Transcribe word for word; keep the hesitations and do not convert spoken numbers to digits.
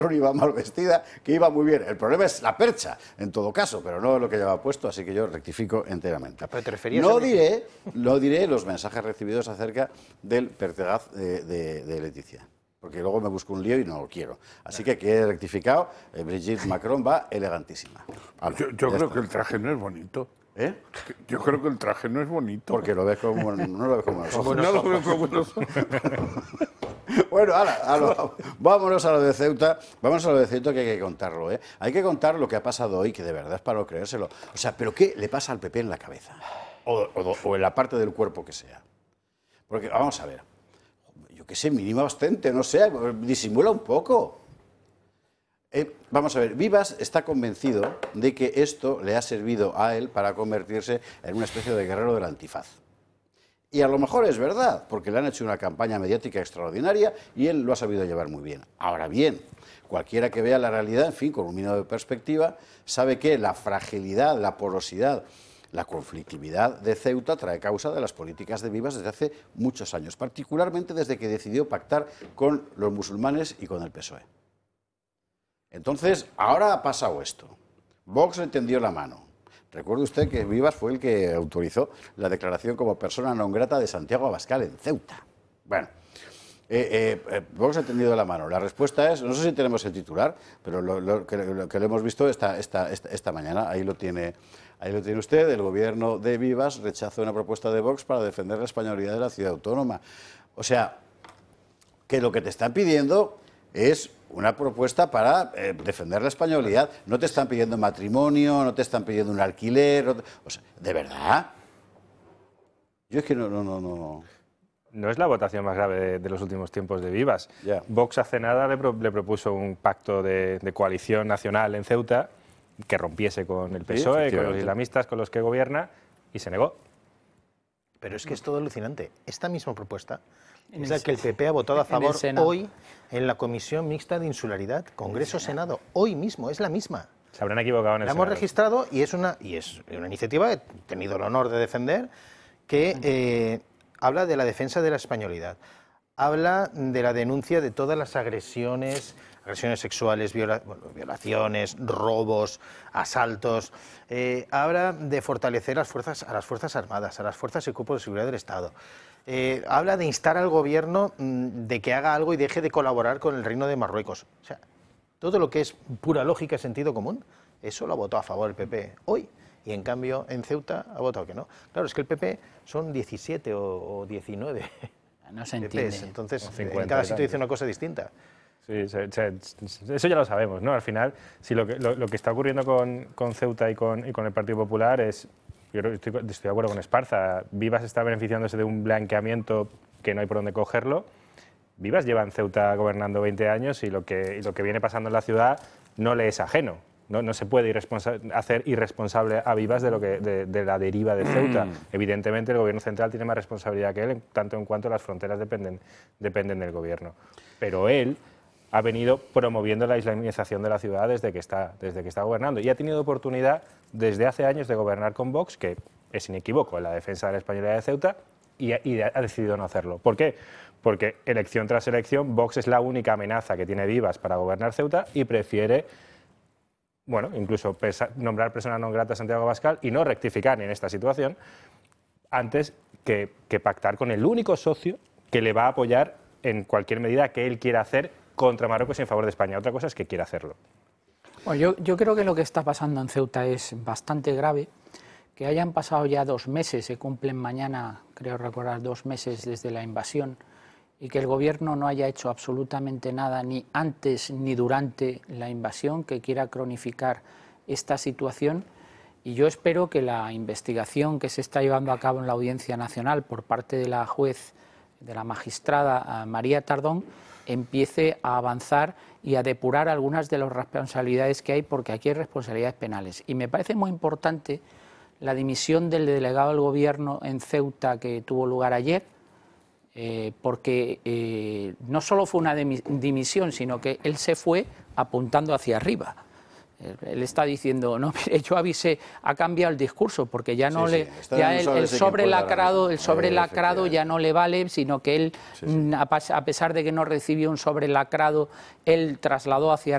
iba mal vestida, que iba muy bien. El problema es la percha, en todo caso, pero no lo que llevaba puesto, así que yo rectifico enteramente. ¿Pero te referías no a diré, no diré los mensajes recibidos acerca del pertegaz de, de, de Leticia, porque luego me busco un lío y no lo quiero. Así que quede rectificado, eh, Brigitte Macron va elegantísima. Vale, yo yo creo está. que el traje no es bonito. ¿Eh? Yo creo que el traje no es bonito. Porque lo ves como, no lo ves como nosotros. No lo veo como nosotros. Bueno, ahora, a lo, vámonos a lo de Ceuta. Vamos a lo de Ceuta, que hay que contarlo, ¿eh? Hay que contar lo que ha pasado hoy, que de verdad es para no creérselo. O sea, ¿pero qué le pasa al P P en la cabeza? O, o, o en la parte del cuerpo que sea. Porque, vamos a ver, yo qué sé, mínimo bastante, no sé, disimula un poco. Eh, vamos a ver, Vivas está convencido de que esto le ha servido a él para convertirse en una especie de guerrero del antifaz. Y a lo mejor es verdad, porque le han hecho una campaña mediática extraordinaria y él lo ha sabido llevar muy bien. Ahora bien, cualquiera que vea la realidad, en fin, con un mínimo de perspectiva, sabe que la fragilidad, la porosidad, la conflictividad de Ceuta trae causa de las políticas de Vivas desde hace muchos años, particularmente desde que decidió pactar con los musulmanes y con el P S O E. Entonces, ahora ha pasado esto. Vox le tendió la mano. Recuerde usted que Vivas fue el que autorizó la declaración como persona non grata de Santiago Abascal en Ceuta. Bueno, eh, eh, Vox ha tendido la mano. La respuesta es, no sé si tenemos el titular, pero lo, lo, que, lo que lo hemos visto esta, esta, esta, esta mañana, ahí lo tiene, ahí lo tiene usted. El gobierno de Vivas rechazó una propuesta de Vox para defender la españolidad de la ciudad autónoma. O sea, que lo que te están pidiendo es una propuesta para eh, defender la españolidad. No te están pidiendo matrimonio, no te están pidiendo un alquiler. No te, o sea, ¿de verdad? Yo es que no, no, no, no. No es la votación más grave de, de los últimos tiempos de Vivas. Yeah. Vox hace nada le, pro, le propuso un pacto de, de coalición nacional en Ceuta que rompiese con el P S O E, sí, con los islamistas con los que gobierna, y se negó. Pero es que es todo alucinante. Esta misma propuesta es la que el P P ha votado a favor hoy en la Comisión Mixta de Insularidad, Congreso-Senado, hoy mismo, es la misma. Se habrán equivocado en el La hemos registrado y es una, y es una iniciativa que he tenido el honor de defender, que eh, habla de la defensa de la españolidad, habla de la denuncia de todas las agresiones, agresiones sexuales, viola, bueno, violaciones, robos, asaltos, eh, habla de fortalecer las fuerzas, a las Fuerzas Armadas, a las Fuerzas y Cuerpos de Seguridad del Estado. Eh, habla de instar al gobierno mmm, de que haga algo y deje de colaborar con el Reino de Marruecos. O sea, todo lo que es pura lógica y sentido común, eso lo ha votado a favor el P P hoy. Y en cambio en Ceuta ha votado que no. Claro, es que el P P son diecisiete o, o diecinueve. No se entiende. Entonces, en cada sitio dice una cosa distinta. Sí, se, se, eso ya lo sabemos, ¿no? Al final, si lo que, lo, lo que está ocurriendo con, con Ceuta y con, y con el Partido Popular es... Yo creo, estoy, estoy de acuerdo con Esparza. Vivas está beneficiándose de un blanqueamiento que no hay por dónde cogerlo. Vivas lleva en Ceuta gobernando veinte años y lo que, y lo que viene pasando en la ciudad no le es ajeno. No, no se puede irresponsa hacer irresponsable a Vivas de, lo que, de, de la deriva de Ceuta. Mm. Evidentemente, el gobierno central tiene más responsabilidad que él, en tanto en cuanto las fronteras dependen, dependen del gobierno. Pero él ha venido promoviendo la islamización de la ciudad desde que está, desde que está gobernando y ha tenido oportunidad desde hace años de gobernar con Vox, que es inequívoco en la defensa de la españolidad de Ceuta, y ha, y ha decidido no hacerlo. ¿Por qué? Porque elección tras elección Vox es la única amenaza que tiene Vivas para gobernar Ceuta y prefiere, bueno, incluso pesa, nombrar persona non grata a Santiago Abascal y no rectificar en esta situación antes que, que pactar con el único socio que le va a apoyar en cualquier medida que él quiera hacer contra Marruecos y en favor de España. Otra cosa es que quiera hacerlo. Bueno, yo, yo creo que lo que está pasando en Ceuta es bastante grave. Que hayan pasado ya dos meses, se cumplen mañana, creo recordar, dos meses desde la invasión, y que el gobierno no haya hecho absolutamente nada, ni antes ni durante la invasión, que quiera cronificar esta situación. Y yo espero que la investigación que se está llevando a cabo en la Audiencia Nacional por parte de la juez, de la magistrada María Tardón, empiece a avanzar y a depurar algunas de las responsabilidades que hay, porque aquí hay responsabilidades penales. Y me parece muy importante la dimisión del delegado del gobierno en Ceuta que tuvo lugar ayer, eh, porque eh, no solo fue una dimisión, sino que él se fue apuntando hacia arriba. Él está diciendo, no, mire, yo avisé, ha cambiado el discurso, porque ya no sí, le, sí. ya el, el sobre lacrado, el sobre eh, lacrado ya no le vale, sino que él, sí, sí. A, a pesar de que no recibió un sobre lacrado, él trasladó hacia